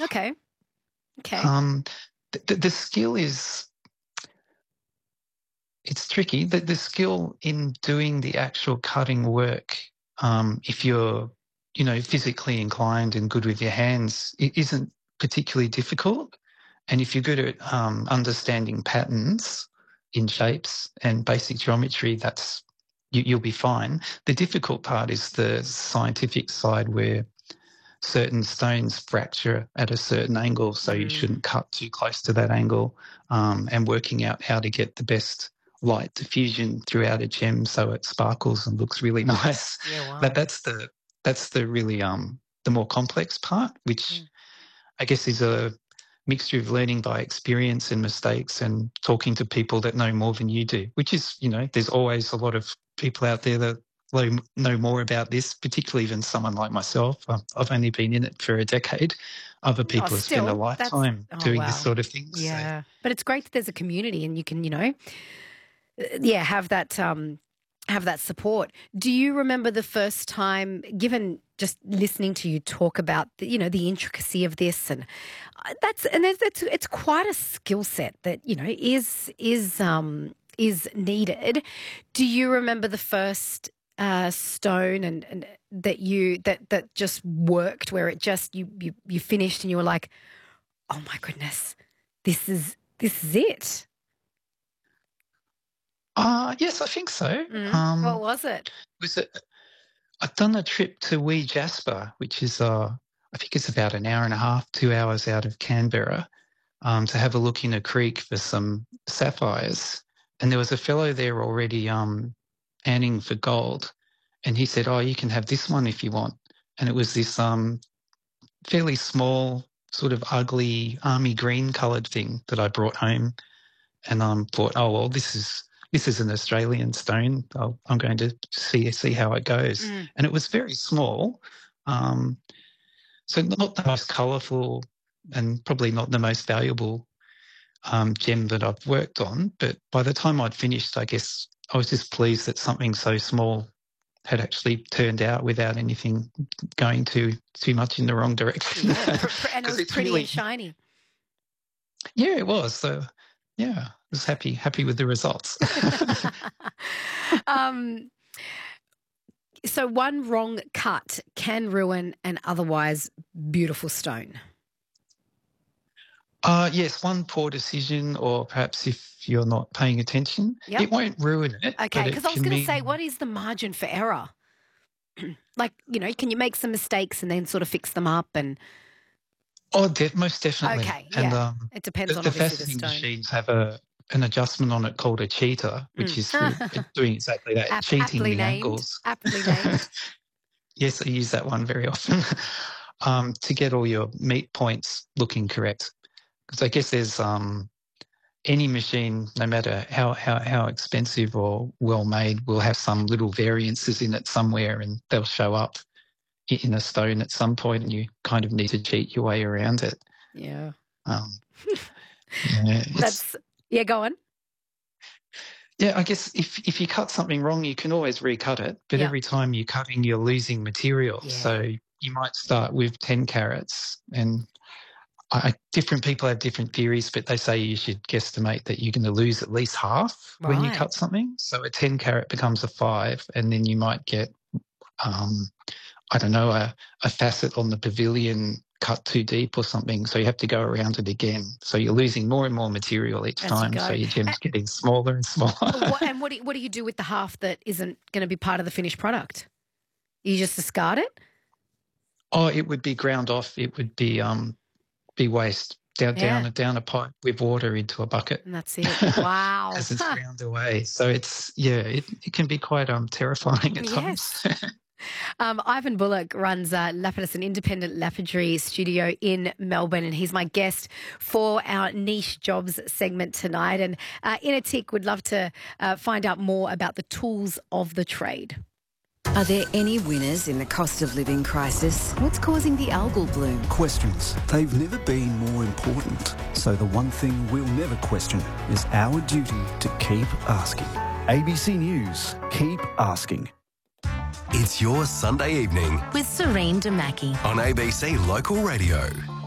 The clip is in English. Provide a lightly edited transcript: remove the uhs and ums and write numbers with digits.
Okay. Okay. The skill is it's tricky. The skill in doing the actual cutting work, if you're, physically inclined and good with your hands, it isn't particularly difficult. And if you're good at understanding patterns in shapes and basic geometry, you'll be fine. The difficult part is the scientific side where certain stones fracture at a certain angle, so you shouldn't cut too close to that angle, and working out how to get the best light diffusion throughout a gem so it sparkles and looks really nice. Yeah, wow. But that's the really the more complex part, which I guess is a mixture of learning by experience and mistakes and talking to people that know more than you do, which is, there's always a lot of people out there that know more about this, particularly than someone like myself. I've only been in it for a decade. Other people have spent a lifetime doing this sort of thing. Yeah. So. But it's great that there's a community and you can, have that support. Do you remember the first time, given just listening to you talk about the intricacy of this, and it's quite a skill set that is needed. Do you remember the first stone and that just worked, where it just you finished and you were like, oh my goodness, this is it? Yes, I think so. What was it? I've done a trip to Wee Jasper, which is, I think it's about an hour and a half, 2 hours out of Canberra, to have a look in a creek for some sapphires. And there was a fellow there already panning for gold, and he said, "Oh, you can have this one if you want." And it was this fairly small, sort of ugly army green coloured thing that I brought home, and thought, "Oh well, this is an Australian stone. I'm going to see how it goes." And it was very small, so not the most colourful and probably not the most valuable gem that I've worked on. But by the time I'd finished, I guess I was just pleased that something so small had actually turned out without anything going too much in the wrong direction. Yeah, and it was pretty and shiny. Yeah, it was. So, yeah, I was happy with the results. So one wrong cut can ruin an otherwise beautiful stone. Yes, one poor decision, or perhaps if you're not paying attention, it won't ruin it. Okay, because I was going to say, what is the margin for error? Like, can you make some mistakes and then sort of fix them up? And most definitely. Okay, and, yeah. It depends on the obviously faceting the stone. machines have an adjustment on it called a cheater, which is doing exactly that, cheating the angles. Aptly named. Yes, I use that one very often to get all your meet points looking correct. Because I guess there's any machine, no matter how expensive or well made, will have some little variances in it somewhere, and they'll show up in a stone at some point, and you kind of need to cheat your way around it. Yeah. Go on. Yeah, I guess if you cut something wrong, you can always recut it, but every time you're cutting, you're losing material. Yeah. So you might start with 10 carats, and different people have different theories, but they say you should guesstimate that you're going to lose at least half when you cut something. So a 10 carat becomes a 5, and then you might get, a facet on the pavilion cut too deep or something, so you have to go around it again. So you're losing more and more material each time, so your gem's getting smaller and smaller. And what do you do with the half that isn't going to be part of the finished product? You just discard it? Oh, it would be ground off. It would be waste down a pipe with water into a bucket. And that's it. Wow. As it's ground away. So it can be quite terrifying at times. Ivan Bullock runs Lapidus, an independent lapidary studio in Melbourne, and he's my guest for our Niche Jobs segment tonight. And in a tick, would love to find out more about the tools of the trade. Are there any winners in the cost of living crisis? What's causing the algal bloom? Questions. They've never been more important. So the one thing we'll never question is our duty to keep asking. ABC News. Keep asking. It's your Sunday evening with Serene Damaki on ABC Local Radio.